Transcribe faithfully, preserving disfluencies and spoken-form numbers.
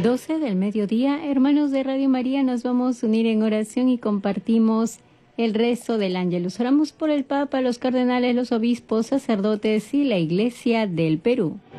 doce del mediodía, hermanos de Radio María, nos vamos a unir en oración y compartimos el rezo del Ángelus. Oramos por el Papa, los cardenales, los obispos, sacerdotes y la Iglesia del Perú.